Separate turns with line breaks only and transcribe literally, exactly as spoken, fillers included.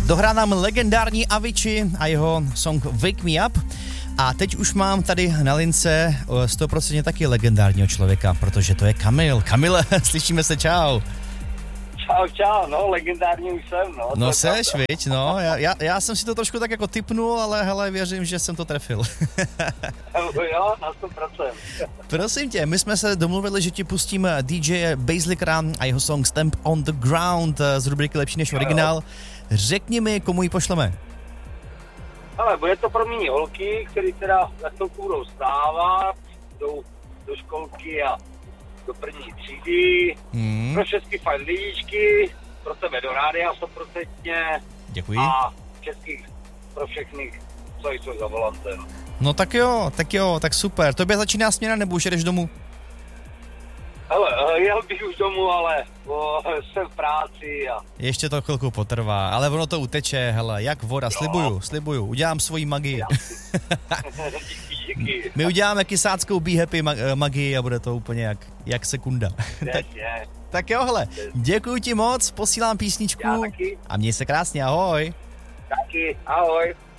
Dohrá nám legendární Avicii a jeho song Wake Me Up. A teď už mám tady na lince sto procent taky legendárního člověka, protože to je Kamil. Kamile, slyšíme se, čau.
Čau, čau, no, legendární už jsem, no.
No seš, viď, no, já, já, já jsem si to trošku tak jako tipnul, ale hele, věřím, že jsem to trefil.
Jo, na sto procent.
Prosím tě, my jsme se domluvili, že ti pustím D J Basslickera a jeho song Stamp on the Ground z rubriky Lepší než originál. Řekni mi, komu ji pošleme.
Ale bude to pro mě holky, který teda za chvilku budou stávat, jdou do školky a do první třídy, hmm. pro všechny fajn lidičky, pro tebe do rádia stoprocentně.
Děkuji.
A českých pro všechny, co jsou za volantem.
No tak jo, tak jo, tak super. Tobě začíná směna, nebo už jedeš domů?
Hele, jel bych už domů, ale o, jsem v práci a...
Ještě to chvilku potrvá, ale ono to uteče, hele, jak voda, jo. slibuju, slibuju, udělám svoji magii.
díky, díky.
My uděláme kysáckou Be Happy magii a bude to úplně jak, jak sekunda. tak, tak jo, hele, děkuji ti moc, posílám písničku a měj se krásně, ahoj.
Taky, ahoj.